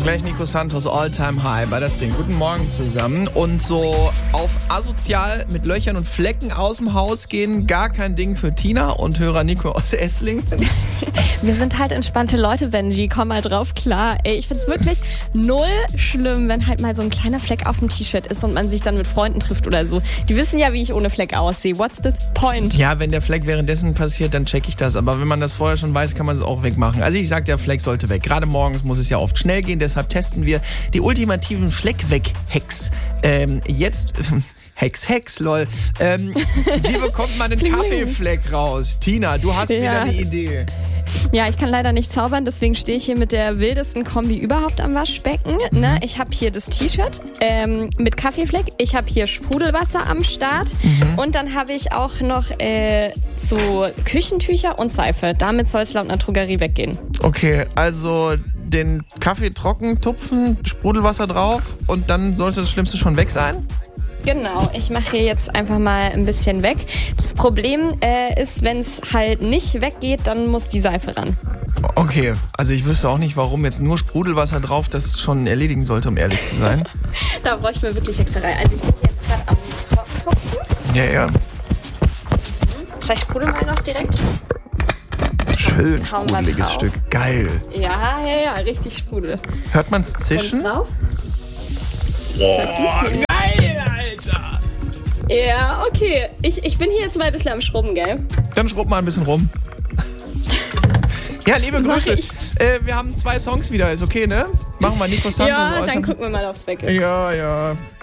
Gleich Nico Santos, All-Time High bei das Ding. Guten Morgen zusammen. Und so auf asozial mit Löchern und Flecken aus dem Haus gehen, gar kein Ding für Tina und Hörer Nico aus Esslingen. Wir sind halt entspannte Leute, Benji. Komm mal drauf klar. Ey, ich find's wirklich null schlimm, wenn halt mal so ein kleiner Fleck auf dem T-Shirt ist und man sich dann mit Freunden trifft oder so. Die wissen ja, wie ich ohne Fleck aussehe. What's the point? Ja, wenn der Fleck währenddessen passiert, dann check ich das. Aber wenn man das vorher schon weiß, kann man es auch wegmachen. Also ich sag, der Fleck sollte weg. Gerade morgens muss es ja oft schnell gehen. Deshalb testen wir die ultimativen Fleck-Weg-Hacks. Jetzt... Hex, lol. Wie bekommt man einen Kaffeefleck raus? Tina, du hast wieder eine Idee. Ja, ich kann leider nicht zaubern, deswegen stehe ich hier mit der wildesten Kombi überhaupt am Waschbecken. Ne? Ich habe hier das T-Shirt mit Kaffeefleck, ich habe hier Sprudelwasser am Start und dann habe ich auch noch so Küchentücher und Seife. Damit soll es laut einer Drogerie weggehen. Okay, also den Kaffee trocken tupfen, Sprudelwasser drauf und dann sollte das Schlimmste schon weg sein? Genau, ich mache hier jetzt einfach mal ein bisschen weg. Das Problem ist, wenn es halt nicht weggeht, dann muss die Seife ran. Okay, also ich wüsste auch nicht, warum jetzt nur Sprudelwasser drauf das schon erledigen sollte, um ehrlich zu sein. Da bräuchte ich mir wirklich Hexerei. Also ich bin jetzt gerade am Tropfen. Ja. Soll ich sprudel mal noch direkt? Schön sprudeliges Stück. Geil. Ja, richtig Sprudel. Hört man's zischen? Drauf? Boah, geil, Alter! Ja, okay. Ich bin hier jetzt mal ein bisschen am Schrubben, gell? Dann schrubb mal ein bisschen rum. Ja, liebe Grüße. Wir haben 2 Songs wieder, ist okay, ne? Machen wir Nico Santos. Ja, dann gucken wir mal aufs Weg. Ja.